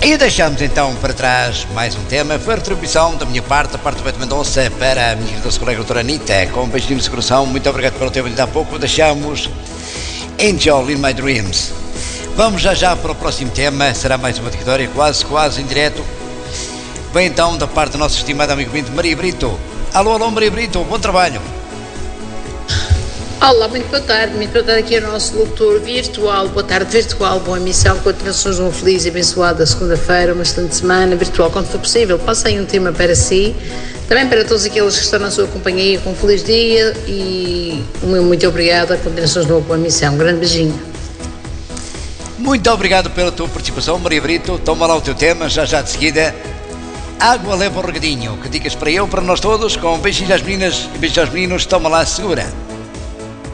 E deixamos então para trás mais um tema. Foi a retribuição da minha parte, a parte do Beto Mendonça, para a minha querida colega doutora Anitta, com um beijinho no coração. Muito obrigado pelo tempo de há pouco. Deixamos Angel in My Dreams. Vamos já para o próximo tema. Será mais uma dedicatória, quase em direto. Vem então da parte do nosso estimado amigo Maria Brito. Alô Maria Brito, bom trabalho. Olá, muito boa tarde aqui ao nosso locutor virtual, boa tarde virtual, boa emissão, continuações de uma feliz e abençoada segunda-feira, uma excelente semana virtual, quando for possível, passem um tema para si, também para todos aqueles que estão na sua companhia, com um feliz dia e muito obrigada, continuações de uma boa emissão, um grande beijinho. Muito obrigado pela tua participação, Maria Brito, toma lá o teu tema, já de seguida. Água leva o regadinho, que dicas para eu, para nós todos, com beijinhos às meninas e beijinhos aos meninos, toma lá, segura.